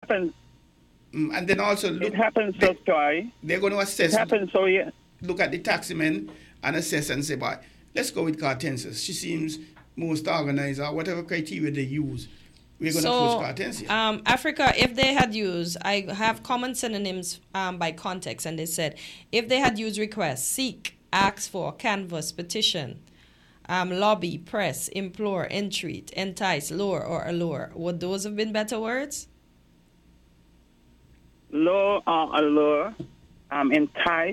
happens. And then also It happens so try. they're going to assess. It happens so yeah. Look at the taximen and assess and say, but let's go with Cartensis. She seems most organized or whatever criteria they use. We're going to approach Cartensia. Africa, if they had used, I have common synonyms by context, and they said, if they had used request, seek, ask for, canvass, petition, lobby, press, implore, entreat, entice, lure, or allure, would those have been better words? Lure or allure, entice,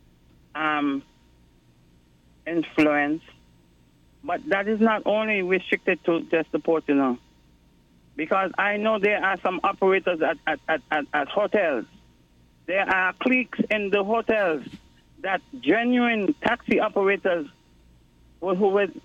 influence, but that is not only restricted to just the port, because I know there are some operators at hotels. There are cliques in the hotels that genuine taxi operators who would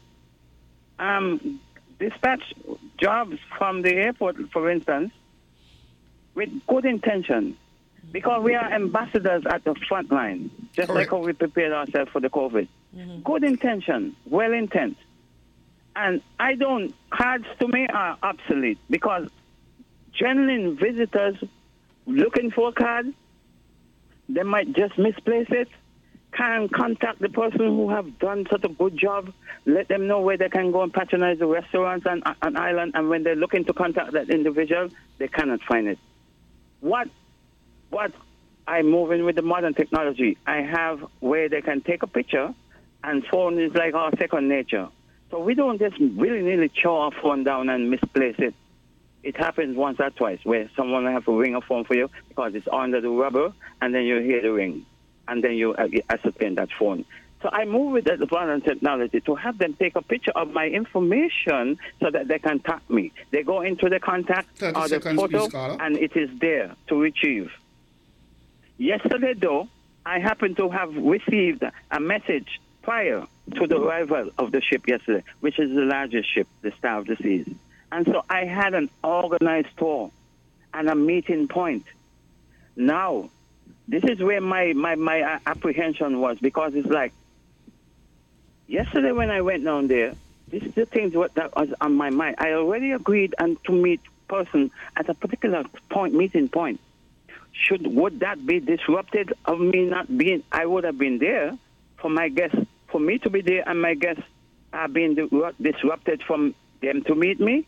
dispatch jobs from the airport, for instance, with good intention, because we are ambassadors at the front line, just Correct. like how we prepared ourselves for the COVID. Mm-hmm. Good intention, well intent. And cards to me are obsolete, because genuine visitors looking for a card, they might just misplace it, can contact the person who have done such a good job, let them know where they can go and patronize the restaurants and island, and when they're looking to contact that individual, they cannot find it. What I'm moving with the modern technology, I have where they can take a picture, and phone is like our second nature. So we don't just willy-nilly chow our phone down and misplace it. It happens once or twice where someone will have to ring a phone for you because it's under the rubber, and then you hear the ring, and then you ascertain that phone. So I move with the modern technology to have them take a picture of my information so that they can tag me. They go into the contact or the photo, and it is there to retrieve. Yesterday, though, I happened to have received a message prior to the arrival of the ship yesterday, which is the largest ship, the Star of the Seas. And so I had an organized tour and a meeting point. Now, this is where my apprehension was, because it's like, yesterday when I went down there, this is the things that was on my mind. I already agreed to meet person at a particular meeting point. Would that be disrupted of me not being? I would have been there for my guests, for me to be there, and my guests are being disrupted from them to meet me.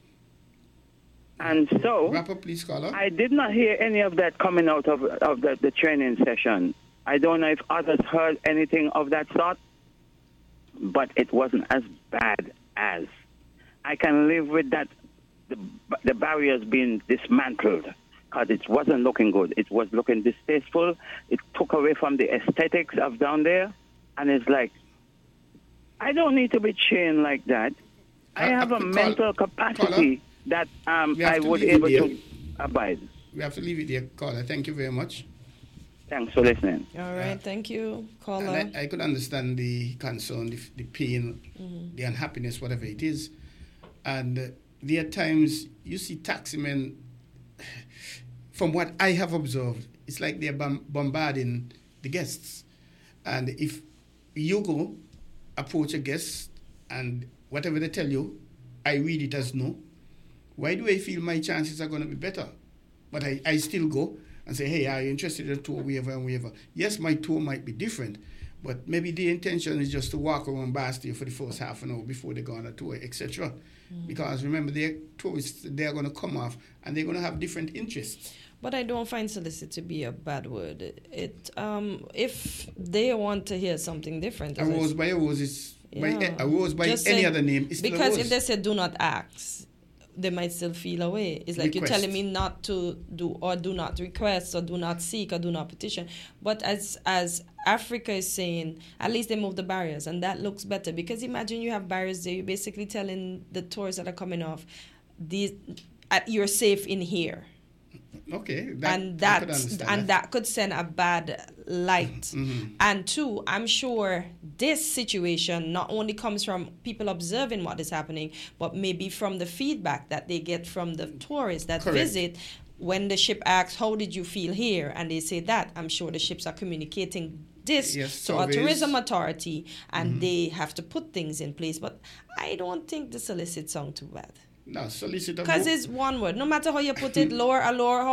And so, wrap up, please, caller. I did not hear any of that coming out of the training session. I don't know if others heard anything of that sort, but it wasn't as bad as. I can live with that, the barriers being dismantled, because it wasn't looking good. It was looking distasteful. It took away from the aesthetics of down there. And it's like, I don't need to be chained like that. I have a mental capacity that I would be able to abide. We have to leave it there, caller. Thank you very much. Thanks for listening. All right, thank you, caller. And I could understand the concern, the pain, the unhappiness, whatever it is. And there are times you see taximen, from what I have observed, it's like they're bombarding the guests. And if you go approach a guest and whatever they tell you, I read it as no, why do I feel my chances are going to be better? But I still go and say, hey, are you interested in a tour, wherever and wherever? Yes, my tour might be different, but maybe the intention is just to walk around Bastille for the first half an hour before they go on a tour, etc. Because remember, they're tourists, they're going to come off and they're going to have different interests. But I don't find solicit to be a bad word. If they want to hear something different. A rose by a rose is, a rose by just any saying, other name is still a rose. Because if they say do not ask, they might still feel away. It's like Request. you're telling me not to do, or do not request, or do not seek, or do not petition. But as Africa is saying, at least they move the barriers, and that looks better. Because imagine you have barriers there, you're basically telling the tourists that are coming off, you're safe in here. Okay, that could send a bad light. Mm-hmm. And two, I'm sure this situation not only comes from people observing what is happening, but maybe from the feedback that they get from the tourists that Correct. visit. When the ship asks, how did you feel here? And they say that, I'm sure the ships are communicating this to our tourism authority, and they have to put things in place. But I don't think the solicit sound too bad. No, solicit. Because it's one word. No matter how you put it, lure, allure,